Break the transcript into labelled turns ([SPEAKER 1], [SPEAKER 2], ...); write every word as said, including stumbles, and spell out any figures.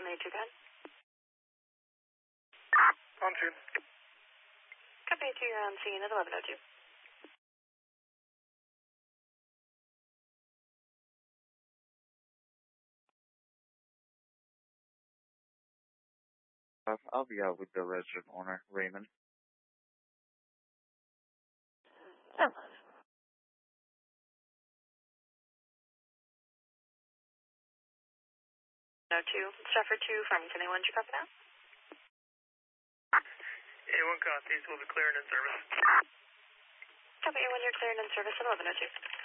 [SPEAKER 1] eleven oh two, go ahead.
[SPEAKER 2] On scene.
[SPEAKER 1] Copy two, you're on scene at eleven oh two.
[SPEAKER 3] Uh, I'll be out with the resident owner, Raymond.
[SPEAKER 1] Oh. No two. Stratford two, Farmington A one, did you copy that?
[SPEAKER 2] A one copies, will be clearing in service.
[SPEAKER 1] Copy A one, you're clearing in service at eleven oh two.